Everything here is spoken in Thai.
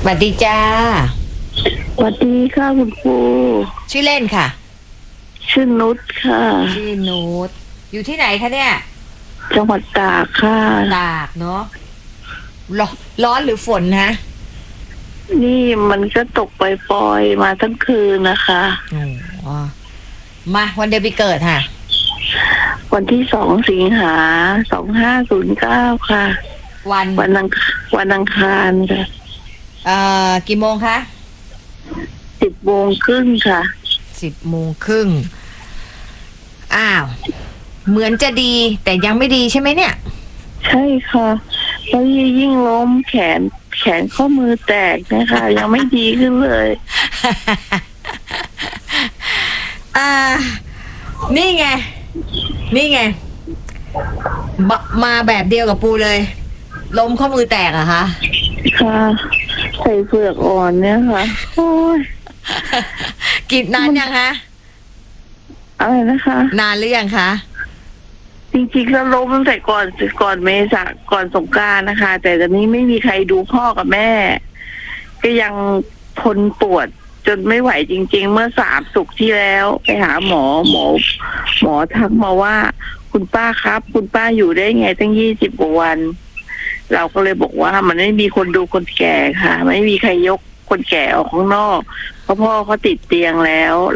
วัสดีจ้าสวัสดีค่ะคุณครูชื่อเล่นค่ะชื่อนุชค่ะชื่อนุชอยู่ที่ไหนคะเนี่ยจังหวัดตากค่ะตากเนาะร้อนหรือฝนนะนี่มันก็ตกปล่อยๆมาทั้งคืนนะคะอ๋อมาวันเดือนปีเกิดค่ะวันที่2 สิงหา 2509ค่ะวันอังคารค่ะกี่โมงคะ 10:30ค่ะ 10:30อ้าวเหมือนจะดีแต่ยังไม่ดีใช่ไหมเนี่ยใช่ค่ะแล้วยิ่งล้มแขนข้อมือแตกนะคะยังไม่ดีขึ้นเลยนี่ไงมาแบบเดียวกับปูเลยล้มข้อมือแตกอะคะค่ะใส่เปลือกอ่อนเนี่ยค่ะโอ้ยกินนานยังคะอะไรนะคะนานหรือยังคะจริงๆแล้วล้มตั้งแต่ก่อนเมษาก่อนสงกรานต์นะคะ แต่ตอนนี้ไม่มีใครดูพ่อกับแม่ก็ยังทนปวดจนไม่ไหวจริงๆเมื่อ3 ศุกร์ที่แล้วไปหาหมอทักมาว่าคุณป้าครับคุณป้าอยู่ได้ไงตั้ง20 กว่าวันเราก็เลยบอกว่ามันไม่มีคนดูคนแก่ค่ะไม่มีใครยกคนแก่ออกข้างนอกเพราะพ่อเขาติดเตียงแล้ว